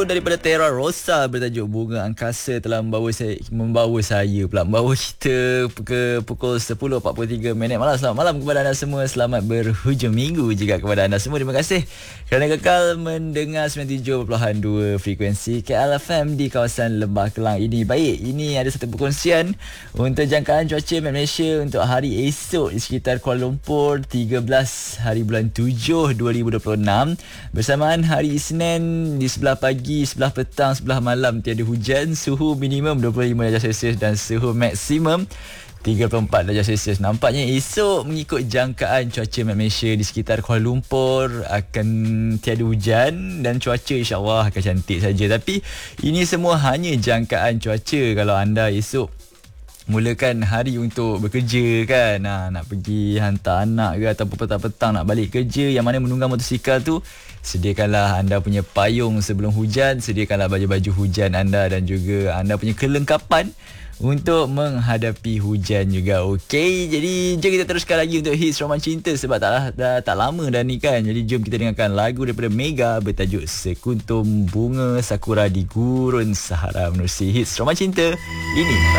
daripada Terra Rosa bertajuk Bunga Angkasa telah membawa kita ke pukul 10.43 malam. Selamat malam kepada anda semua. Selamat berhujung minggu juga kepada anda semua. Terima kasih kerana kekal mendengar 97.2 frekuensi KLFM di kawasan Lembah Kelang ini. Baik, ini ada satu perkongsian untuk jangkaan cuaca Malaysia untuk hari esok di sekitar Kuala Lumpur, 13 hari bulan 7 2026, bersamaan hari Isnin di sebelah pagi, sebelah petang, sebelah malam tiada hujan, suhu minimum 25 darjah Celsius dan suhu maksimum 34 darjah Celsius. Nampaknya esok mengikut jangkaan cuaca Malaysia di sekitar Kuala Lumpur akan tiada hujan dan cuaca insya-Allah akan cantik saja. Tapi ini semua hanya jangkaan cuaca. Kalau anda esok mulakan hari untuk bekerja kan, nak pergi hantar anak ke ataupun petang-petang nak balik kerja, yang mana menunggang motosikal tu, sediakanlah anda punya payung sebelum hujan, sediakanlah baju-baju hujan anda dan juga anda punya kelengkapan untuk menghadapi hujan juga. Okey, jadi jom kita teruskan lagi untuk hits Roman Cinta sebab tak lama dah ni kan. Jadi jom kita dengarkan lagu daripada Mega bertajuk Sekuntum Bunga Sakura di Gurun Sahara menerusi hits Roman Cinta ini.